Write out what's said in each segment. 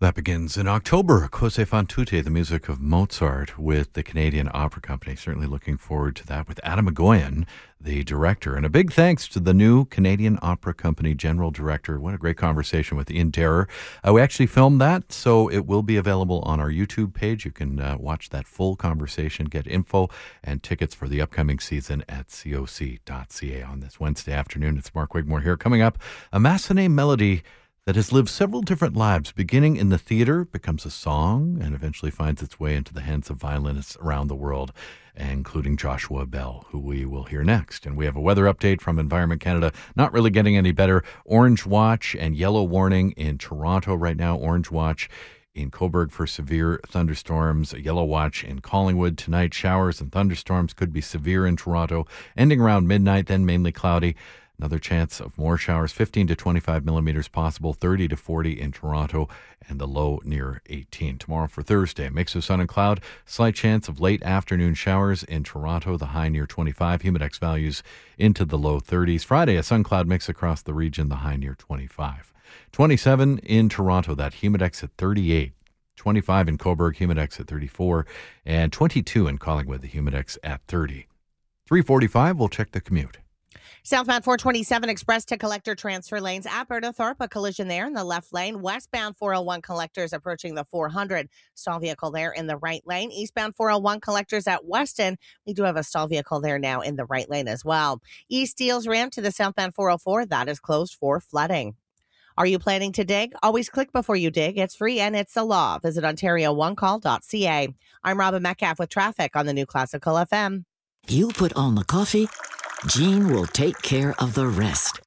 That begins in October. Jose fan tutte, the music of Mozart with the Canadian Opera Company. Certainly looking forward to that with Adam Egoyan, the director. And a big thanks to the new Canadian Opera Company General Director. What a great conversation with Ian Terror. We actually filmed that, so it will be available on our YouTube page. You can watch that full conversation, get info and tickets for the upcoming season at coc.ca on this Wednesday afternoon. It's Mark Wigmore here. Coming up, a Massenet melody that has lived several different lives, beginning in the theater, becomes a song, and eventually finds its way into the hands of violinists around the world, including Joshua Bell, who we will hear next. And we have a weather update from Environment Canada. Not really getting any better. Orange watch and yellow warning in Toronto right now. Orange watch in Cobourg for severe thunderstorms. A yellow watch in Collingwood tonight. Showers and thunderstorms could be severe in Toronto, ending around midnight, then mainly cloudy. Another chance of more showers, 15 to 25 millimeters possible, 30 to 40 in Toronto, and the low near 18. Tomorrow for Thursday, a mix of sun and cloud, slight chance of late afternoon showers in Toronto, the high near 25, humidex values into the low 30s. Friday, a sun-cloud mix across the region, the high near 25. 27 in Toronto, that humidex at 38. 25 in Cobourg, humidex at 34, and 22 in Collingwood, the humidex at 30. 3:45, we'll check the commute. Southbound 427 express to collector transfer lanes at Berta Thorpe, a collision there in the left lane. Westbound 401 collectors approaching the 400. Stall vehicle there in the right lane. Eastbound 401 collectors at Weston. We do have a stall vehicle there now in the right lane as well. East Steeles ramp to the southbound 404. That is closed for flooding. Are you planning to dig? Always click before you dig. It's free and it's a law. Visit OntarioOneCall.ca. I'm Robin Metcalf with traffic on the new Classical FM. You put on the coffee, Jean will take care of the rest.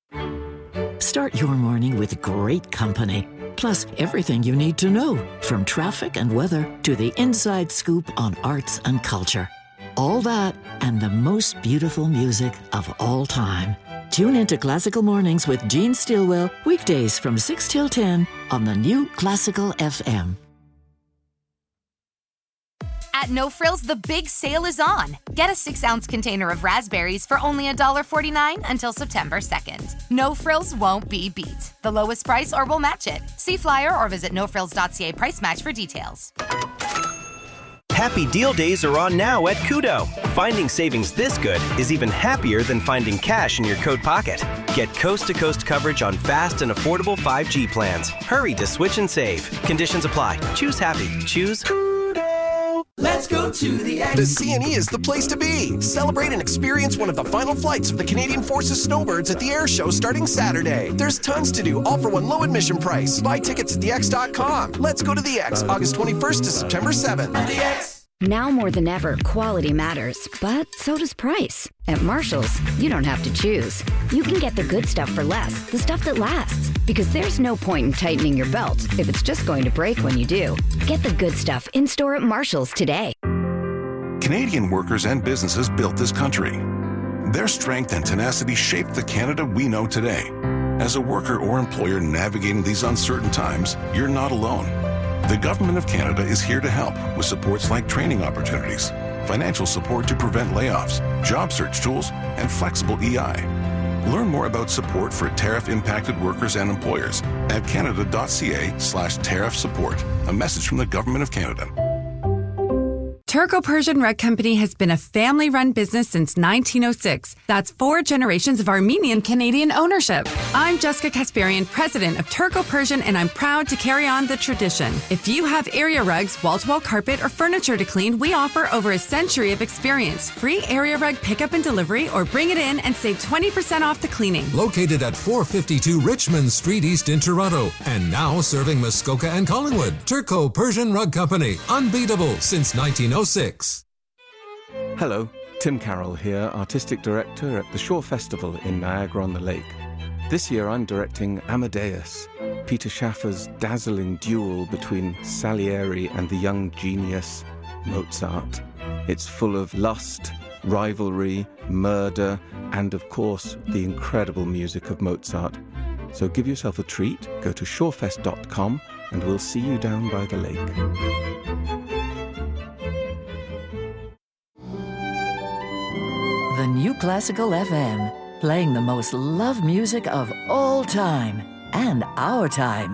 Start your morning with great company, plus everything you need to know, from traffic and weather to the inside scoop on arts and culture. All that and the most beautiful music of all time. Tune into Classical Mornings with Jean Stilwell, weekdays from 6 till 10 on the new Classical FM. At No Frills, the big sale is on. Get a 6-ounce container of raspberries for only $1.49 until September 2nd. No Frills won't be beat. The lowest price or we'll match it. See flyer or visit nofrills.ca price match for details. Happy Deal Days are on now at Koodo. Finding savings this good is even happier than finding cash in your coat pocket. Get coast-to-coast coverage on fast and affordable 5G plans. Hurry to switch and save. Conditions apply. Choose happy. Choose Let's go to the X. The CNE is the place to be. Celebrate and experience one of the final flights of the Canadian Forces Snowbirds at the air show starting Saturday. There's tons to do, all for one low admission price. Buy tickets at thex.com. Let's go to the X, August 21st to September 7th. The X. Now more than ever, quality matters, but so does price. At Marshall's, you don't have to choose. You can get the good stuff for less, the stuff that lasts. Because there's no point in tightening your belt if it's just going to break when you do. Get the good stuff in-store at Marshall's today. Canadian workers and businesses built this country. Their strength and tenacity shaped the Canada we know today. As a worker or employer navigating these uncertain times, you're not alone. The Government of Canada is here to help with supports like training opportunities, financial support to prevent layoffs, job search tools, and flexible EI. Learn more about support for tariff-impacted workers and employers at canada.ca/tariff support. A message from the Government of Canada. Turco-Persian Rug Company has been a family-run business since 1906. That's 4 generations of Armenian-Canadian ownership. I'm Jessica Kasparian, president of Turco-Persian, and I'm proud to carry on the tradition. If you have area rugs, wall-to-wall carpet, or furniture to clean, we offer over a century of experience. Free area rug pickup and delivery, or bring it in and save 20% off the cleaning. Located at 452 Richmond Street East in Toronto, and now serving Muskoka and Collingwood. Turco-Persian Rug Company, unbeatable since 1906. Hello, Tim Carroll here, Artistic Director at the Shore Festival in Niagara-on-the-Lake. This year I'm directing Amadeus, Peter Schaffer's dazzling duel between Salieri and the young genius Mozart. It's full of lust, rivalry, murder, and of course the incredible music of Mozart. So give yourself a treat, go to shorefest.com and we'll see you down by the lake. The new Classical FM, playing the most loved music of all time and our time.